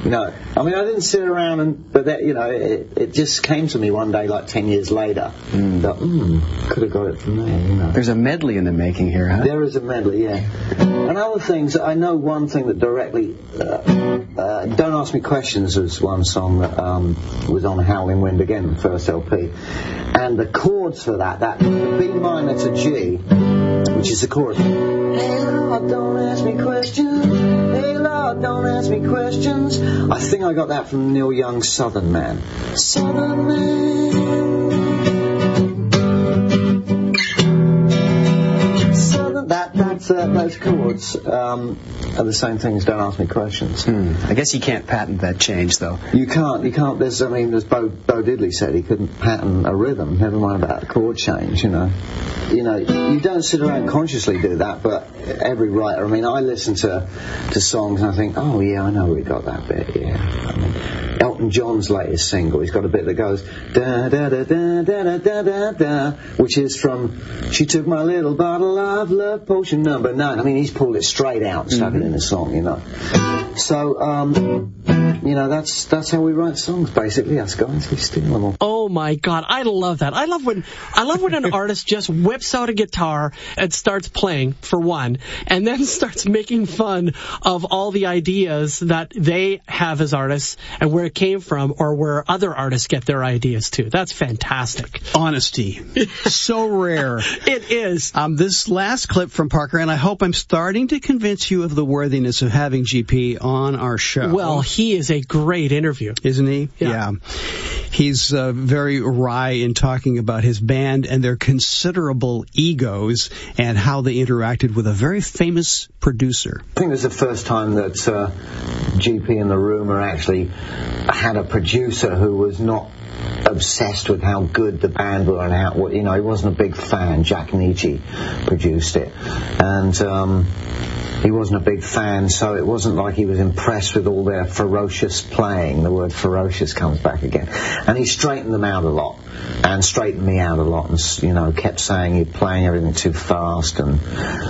No. I mean, I didn't sit around but that, it just came to me one day, like 10 years later. That, could have got it from there, There's a medley in the making here, huh? There is a medley, yeah. And other things, I know one thing that directly, Don't Ask Me Questions was one song that was on Howling Wind again, the first LP. And the chords for that the B minor to G, which is the chorus. Hey Lord, don't ask me questions. Hey Lord, don't ask me questions. I think I got that from Neil Young's Southern Man. Southern Man. Those chords are the same thing as Don't Ask Me Questions. I guess you can't patent that change, though. You can't. There's, as Bo Diddley said, he couldn't patent a rhythm, never mind about a chord change, You don't sit around consciously do that, but every writer, I listen to songs and I think, oh yeah, I know we got that bit, yeah. Elton John's latest single, he's got a bit that goes da da da da da da da da, which is from She Took My Little Bottle of Love Potion Number 9. He's pulled it straight out and stuck it in the song, So, that's how we write songs, basically, us guys. We steal them all. Oh my God, I love that. I love when an artist just whips out a guitar and starts playing, for one, and then starts making fun of all the ideas that they have as artists and where it came from, or where other artists get their ideas too. That's fantastic. Honesty. So rare. It is. This last clip from Parker, and I hope I'm starting to convince you of the worthiness of having GP on our show. Well, he is a great interview. Isn't he? Yeah. He's very wry in talking about his band and their considerable egos and how they interacted with a very famous producer. I think it was the first time that GP and the Rumour actually had a producer who was not obsessed with how good the band were and how, he wasn't a big fan. Jack Nietzsche produced it. And he wasn't a big fan, so it wasn't like he was impressed with all their ferocious playing. The word ferocious comes back again. And he straightened them out a lot, and straightened me out a lot, and, kept saying you're playing everything too fast, and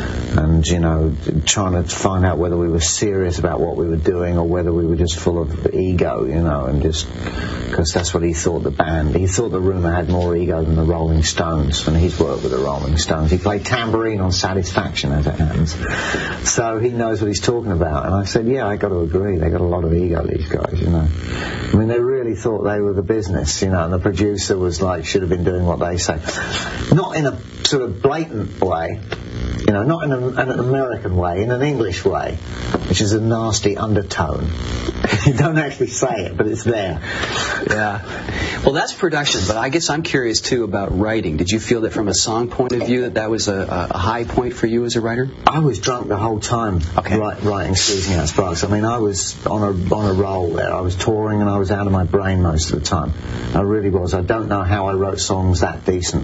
trying to find out whether we were serious about what we were doing or whether we were just full of ego, and just, because that's what he thought the band. He thought the Rumour had more ego than the Rolling Stones, and he's worked with the Rolling Stones. He played tambourine on Satisfaction, as it happens. So he knows what he's talking about. And I said, yeah, I got to agree. They got a lot of ego, these guys, they really thought they were the business, and the producer was like, should have been doing what they say. Not in a sort of blatant way, not in an American way, in an English way, which is a nasty undertone. You don't actually say it, but it's there. Yeah. Well, that's production, but I guess I'm curious, too, about writing. Did you feel that from a song point of view that was a high point for you as a writer? I was drunk the whole time writing Squeezing Out Sparks. I was on a roll there. I was touring and I was out of my brain most of the time. I really was. I don't know how I wrote songs that decent.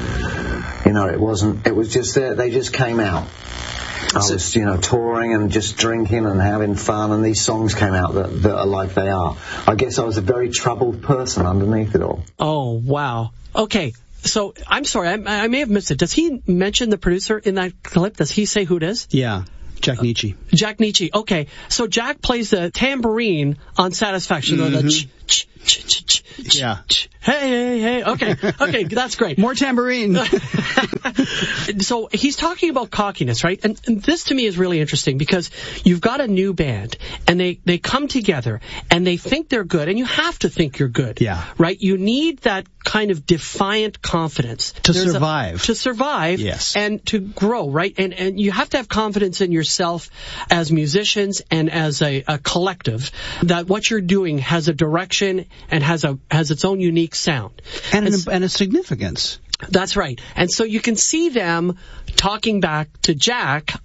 It was just there. They just came out. I was, touring and just drinking and having fun, and these songs came out that are like they are. I guess I was a very troubled person underneath it all. Oh, wow. Okay, so I'm sorry, I may have missed it. Does he mention the producer in that clip? Does he say who it is? Yeah. Jack Nietzsche. Jack Nietzsche. Okay, so Jack plays the tambourine on Satisfaction. Yeah. Hey. Okay, that's great. More tambourine. So he's talking about cockiness, right? And this to me is really interesting because you've got a new band and they come together and they think they're good, and you have to think you're good. Yeah. Right? You need that kind of defiant confidence to survive. To survive. Yes. And to grow, right? And you have to have confidence in yourself as musicians and as a collective, that what you're doing has a direction and has its own unique sound. And a significance. That's right. And so you can see them talking back to Jack